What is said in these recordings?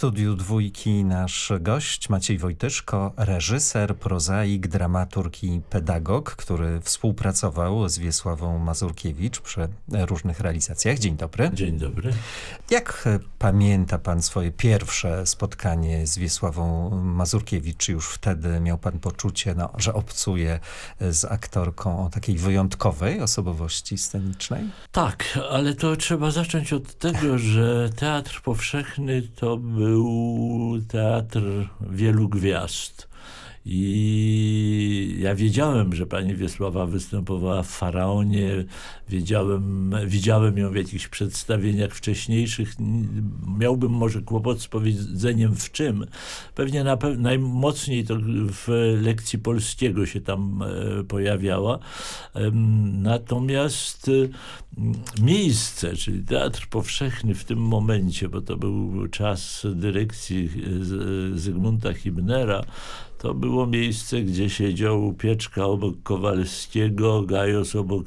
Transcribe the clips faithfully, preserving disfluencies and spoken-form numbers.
studiu Dwójki nasz gość Maciej Wojtyszko, reżyser, prozaik, dramaturg i pedagog, który współpracował z Wiesławą Mazurkiewicz przy różnych realizacjach. Dzień dobry. Dzień dobry. Jak pamięta pan swoje pierwsze spotkanie z Wiesławą Mazurkiewicz? Czy już wtedy miał pan poczucie, no, że obcuje z aktorką o takiej wyjątkowej osobowości scenicznej? Tak, ale to trzeba zacząć od tego, że Teatr Powszechny to był teatr wielu gwiazd. I ja wiedziałem, że pani Wiesława występowała w Faraonie, wiedziałem, widziałem ją w jakichś przedstawieniach wcześniejszych. Miałbym może kłopot z powiedzeniem w czym. Pewnie na pe- najmocniej to w lekcji polskiego się tam e, pojawiała. E, natomiast e, miejsce, czyli Teatr Powszechny w tym momencie, bo to był czas dyrekcji z, Zygmunta Hibnera, to było miejsce, gdzie siedział Pieczka obok Kowalskiego, Gajos obok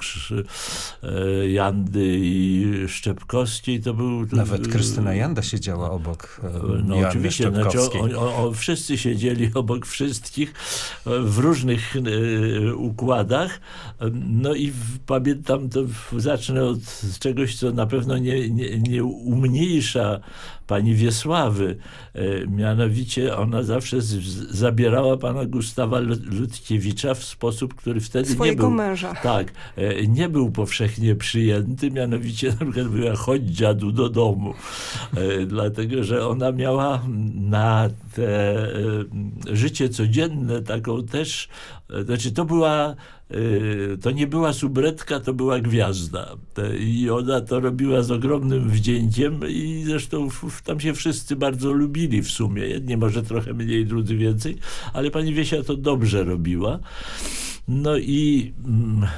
e, Jandy i Szczepkowskiej. To był, to, Nawet Krystyna Janda siedziała obok e, No Joanny oczywiście, znaczy, Szczepkowskiej. o, o, o, wszyscy siedzieli obok wszystkich w różnych e, układach. No i w, pamiętam, to zacznę od czegoś, co na pewno nie, nie, nie umniejsza pani Wiesławy. E, mianowicie ona zawsze z, zabierała pana Gustawa Ludkiewicza w sposób, który wtedy Swojego nie był... męża. Tak, e, nie był powszechnie przyjęty, mianowicie na przykład mówiła: chodź dziadu do domu. E, dlatego, że ona miała na te e, życie codzienne taką też, e, znaczy to była to nie była subretka, to była gwiazda. I ona to robiła z ogromnym wdziękiem i zresztą tam się wszyscy bardzo lubili w sumie. Jedni może trochę mniej, drudzy więcej, ale pani Wiesia to dobrze robiła. No i mm,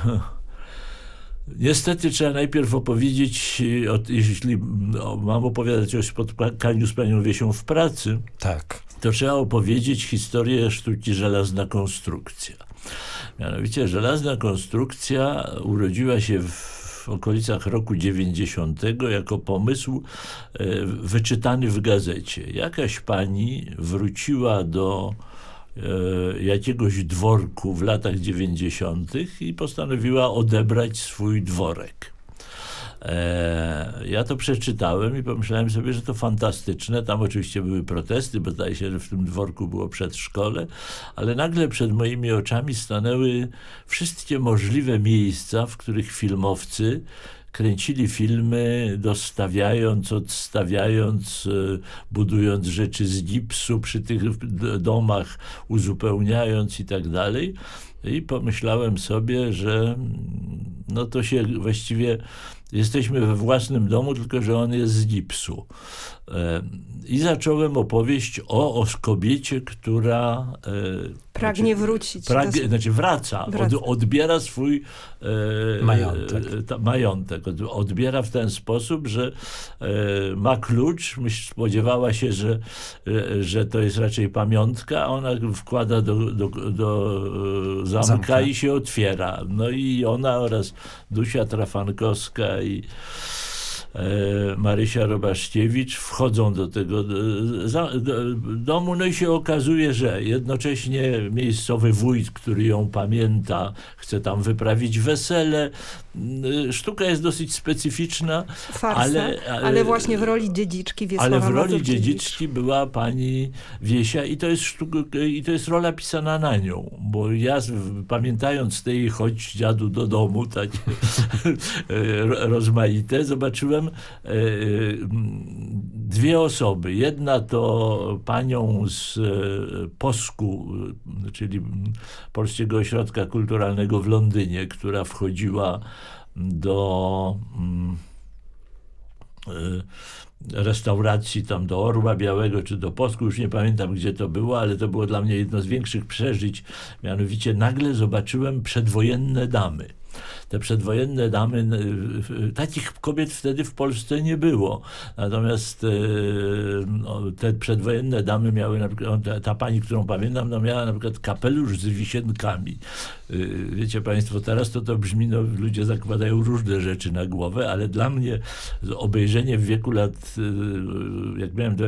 niestety trzeba najpierw opowiedzieć, o, jeśli o, mam opowiadać o spotkaniu z panią Wiesią w pracy, Tak. to trzeba opowiedzieć historię sztuki Żelazna Konstrukcja. Mianowicie Żelazna Konstrukcja urodziła się w okolicach roku dziewięćdziesiątego jako pomysł e, wyczytany w gazecie. Jakaś pani wróciła do e, jakiegoś dworku w latach dziewięćdziesiątych i postanowiła odebrać swój dworek. E, ja to przeczytałem i pomyślałem sobie, że to fantastyczne. Tam oczywiście były protesty, bo zdaje się, że w tym dworku było przedszkole, ale nagle przed moimi oczami stanęły wszystkie możliwe miejsca, w których filmowcy kręcili filmy, dostawiając, odstawiając, budując rzeczy z gipsu przy tych domach, uzupełniając i tak dalej. I pomyślałem sobie, że no to się właściwie jesteśmy we własnym domu, tylko że on jest z gipsu. I zacząłem opowieść o, o kobiecie, która pragnie znaczy, wrócić. Pragnie, do... znaczy wraca, wraca. Od, odbiera swój e, majątek. E, ta, majątek. Od, odbiera w ten sposób, że e, ma klucz, myśl, spodziewała się, że, e, że to jest raczej pamiątka, a ona wkłada do, do, do zamka, zamka i się otwiera. No i ona oraz Dusia Trafankowska i Marysia Robaszkiewicz wchodzą do tego domu, no i się okazuje, że jednocześnie miejscowy wójt, który ją pamięta, chce tam wyprawić wesele. Sztuka jest dosyć specyficzna, Farsa, ale, ale, ale właśnie w roli dziedziczki Wiesława ale w roli Mazurkiewicz. dziedziczki była pani Wiesia i to jest sztuka, i to jest rola pisana na nią, bo ja pamiętając te jej chodź dziadu do domu, takie rozmaite, zobaczyłem e, dwie osoby. Jedna to panią z Posku, czyli Polskiego Ośrodka Kulturalnego w Londynie, która wchodziła do restauracji tam do Orła Białego czy do Posku, już nie pamiętam gdzie to było, ale to było dla mnie jedno z większych przeżyć. Mianowicie nagle zobaczyłem przedwojenne damy. Te przedwojenne damy, takich kobiet wtedy w Polsce nie było. Natomiast no, te przedwojenne damy miały, na przykład, ta pani, którą pamiętam, no, miała na przykład kapelusz z wisienkami. Wiecie państwo, teraz to to brzmi, no, ludzie zakładają różne rzeczy na głowę, ale dla mnie obejrzenie w wieku lat, jak miałem